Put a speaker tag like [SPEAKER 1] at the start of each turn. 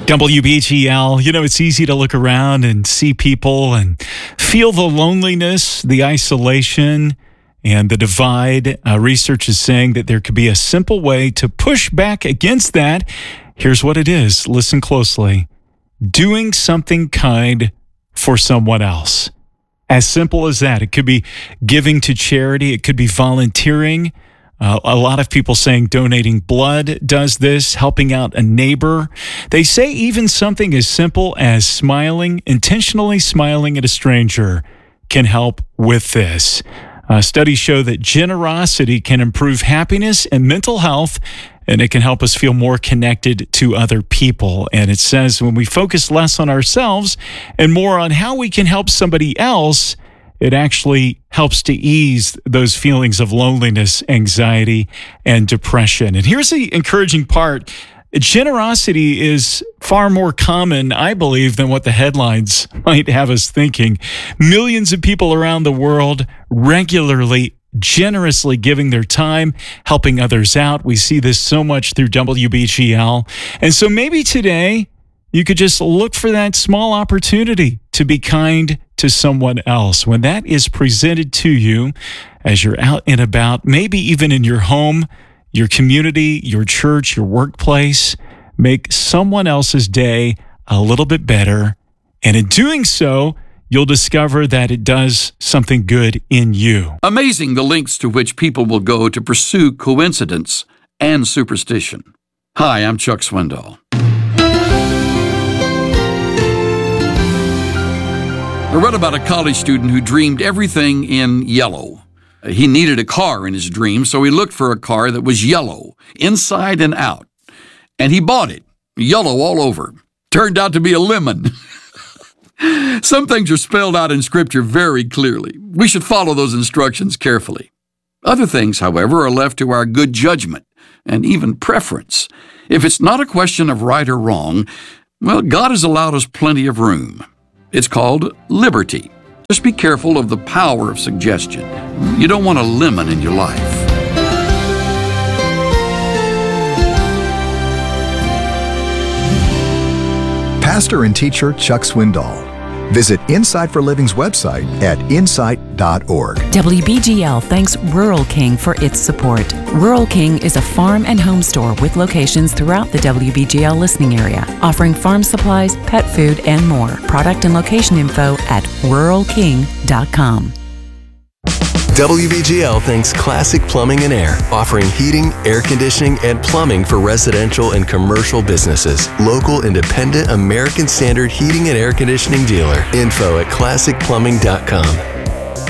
[SPEAKER 1] WBGL, it's easy to look around and see people and feel the loneliness, the isolation, and the divide. Research is saying that there could be a simple way to push back against that. Here's what it is. Listen closely. Doing something kind for someone else. As simple as that. It could be giving to charity. It could be volunteering. A lot of people saying donating blood does this, helping out a neighbor. They say even something as simple as intentionally smiling at a stranger can help with this. Studies show that generosity can improve happiness and mental health, and it can help us feel more connected to other people. And it says when we focus less on ourselves and more on how we can help somebody else, it actually helps to ease those feelings of loneliness, anxiety, and depression. And here's the encouraging part. Generosity is far more common, I believe, than what the headlines might have us thinking. Millions of people around the world regularly, generously giving their time, helping others out. We see this so much through WBGL. And so maybe today you could just look for that small opportunity to be kind to someone else. When that is presented to you as you're out and about, maybe even in your home, your community, your church, your workplace, make someone else's day a little bit better. And in doing so, you'll discover that it does something good in you.
[SPEAKER 2] Amazing the lengths to which people will go to pursue coincidence and superstition. Hi, I'm Chuck Swindoll. I read about a college student who dreamed everything in yellow. He needed a car in his dream, so he looked for a car that was yellow, inside and out. And he bought it, yellow all over. Turned out to be a lemon. Some things are spelled out in Scripture very clearly. We should follow those instructions carefully. Other things, however, are left to our good judgment and even preference. If it's not a question of right or wrong, well, God has allowed us plenty of room. It's called liberty. Just be careful of the power of suggestion. You don't want a lemon in your life.
[SPEAKER 3] Pastor and teacher Chuck Swindoll. Visit Insight for Living's website at insight.org.
[SPEAKER 4] WBGL thanks Rural King for its support. Rural King is a farm and home store with locations throughout the WBGL listening area, offering farm supplies, pet food, and more. Product and location info at ruralking.com.
[SPEAKER 5] WBGL thanks Classic Plumbing and Air, offering heating, air conditioning, and plumbing for residential and commercial businesses. Local, independent, American Standard heating and air conditioning dealer. Info at classicplumbing.com.